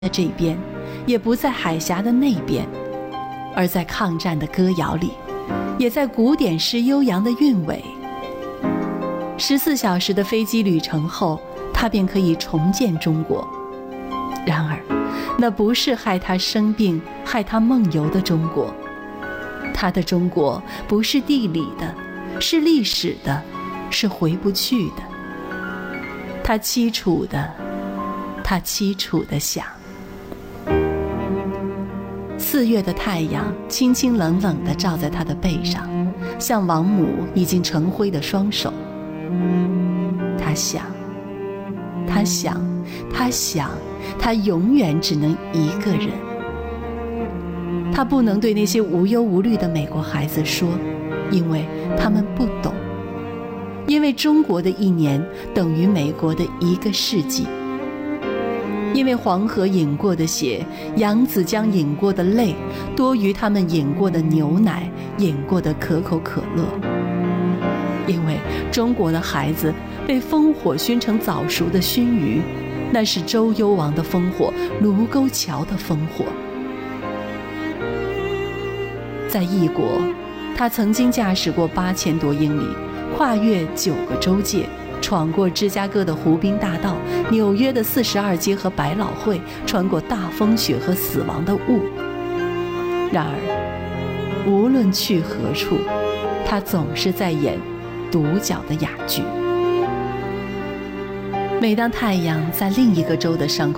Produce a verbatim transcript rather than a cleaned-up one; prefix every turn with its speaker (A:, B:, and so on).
A: 的这边，也不在海峡的那边，而在抗战的歌谣里，也在古典诗悠扬的韵味。十四小时的飞机旅程后，他便可以重建中国。然而，那不是害他生病、害他梦游的中国。他的中国不是地理的，是历史的，是回不去的。他凄楚的，他凄楚的想。四月的太阳清清冷冷地照在他的背上，像王母已经成灰的双手。他想，他想，他想，他永远只能一个人。他不能对那些无忧无虑的美国孩子说，因为他们不懂。因为中国的一年等于美国的一个世纪。因为黄河饮过的血，扬子江饮过的泪，多于他们饮过的牛奶，饮过的可口可乐。因为中国的孩子被烽火熏成早熟的熏鱼，那是周幽王的烽火，卢沟桥的烽火。在异国，他曾经驾驶过八千多英里，跨越九个州界，闯过芝加哥的湖滨大道，纽约的四十二街和百老汇，穿过大风雪和死亡的雾。然而，无论去何处，他总是在演独角的哑剧。每当太阳在另一个州的上空